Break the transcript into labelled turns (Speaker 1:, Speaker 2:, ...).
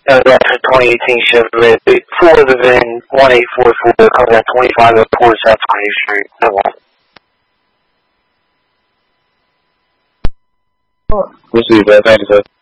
Speaker 1: That's a 2018 Chevrolet. Ford is in 1844, comes at 25 of Port South 20th Street. No more.
Speaker 2: Received that. Thank you, sir.